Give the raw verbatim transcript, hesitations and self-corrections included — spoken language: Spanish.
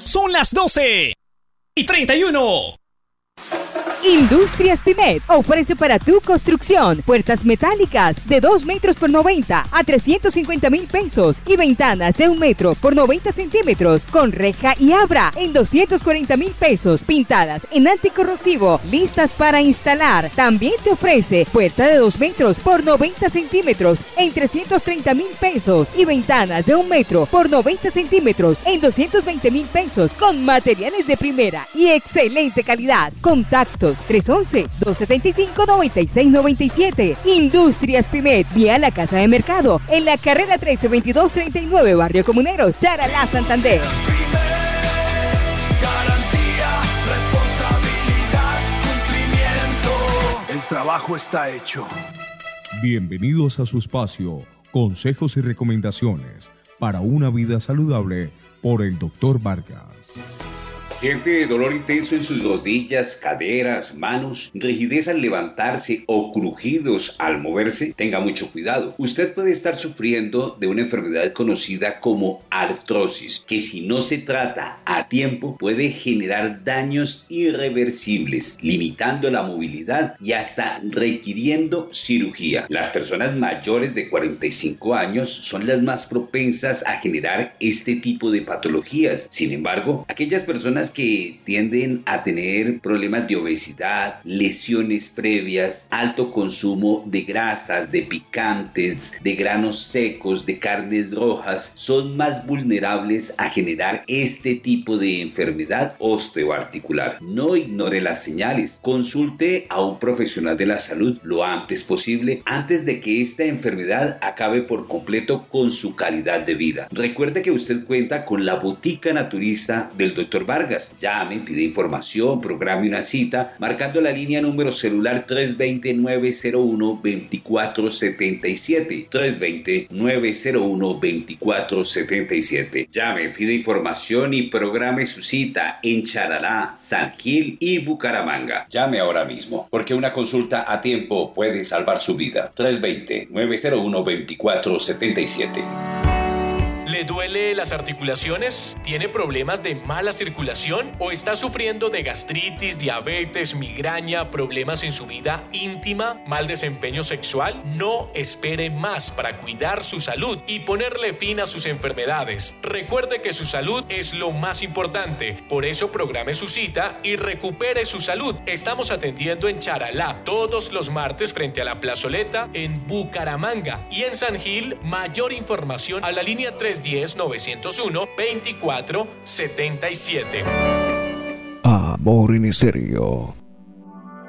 Son las doce y treinta y uno. Industrias Pimet ofrece para tu construcción puertas metálicas de dos metros por noventa a trescientos cincuenta mil pesos y ventanas de un metro por noventa centímetros con reja y abra en doscientos cuarenta mil pesos, pintadas en anticorrosivo, listas para instalar. También te ofrece puerta de dos metros por noventa centímetros en trescientos treinta mil pesos y ventanas de un metro por noventa centímetros en doscientos veinte mil pesos con materiales de primera y excelente calidad. Contactos tres once, dos setenta y cinco, noventa y seis noventa y siete. Industrias Pimet, vía la Casa de Mercado, en la carrera trece veintidós treinta y nueve, Barrio Comunero, Charalá, Santander. Garantía, responsabilidad, cumplimiento. El trabajo está hecho. Bienvenidos a su espacio, consejos y recomendaciones para una vida saludable por el doctor Vargas. ¿Siente dolor intenso en sus rodillas, caderas, manos, rigidez al levantarse o crujidos al moverse? Tenga mucho cuidado. Usted puede estar sufriendo de una enfermedad conocida como artrosis, que si no se trata a tiempo puede generar daños irreversibles, limitando la movilidad y hasta requiriendo cirugía. Las personas mayores de cuarenta y cinco años son las más propensas a generar este tipo de patologías. Sin embargo, aquellas personas que tienden a tener problemas de obesidad, lesiones previas, alto consumo de grasas, de picantes, de granos secos, de carnes rojas, son más vulnerables a generar este tipo de enfermedad osteoarticular. No ignore las señales. Consulte a un profesional de la salud lo antes posible, antes de que esta enfermedad acabe por completo con su calidad de vida. Recuerde que usted cuenta con la botica naturista del doctor Vargas. Llame, pide información, programe una cita, marcando la línea número celular tres dos cero, nueve cero uno, dos cuatro siete siete, tres dos cero, nueve cero uno, dos cuatro siete siete. Llame, pide información y programe su cita en Charalá, San Gil y Bucaramanga. Llame ahora mismo, porque una consulta a tiempo puede salvar su vida. tres dos cero, nueve cero uno, dos cuatro siete siete. ¿Le duele las articulaciones? ¿Tiene problemas de mala circulación? ¿O está sufriendo de gastritis, diabetes, migraña, problemas en su vida íntima, mal desempeño sexual? No espere más para cuidar su salud y ponerle fin a sus enfermedades. Recuerde que su salud es lo más importante. Por eso programe su cita y recupere su salud. Estamos atendiendo en Charalá todos los martes frente a la plazoleta, en Bucaramanga y en San Gil. Mayor información a la línea tres uno cero, nueve cero uno, dos cuatro siete siete. Amor en serio.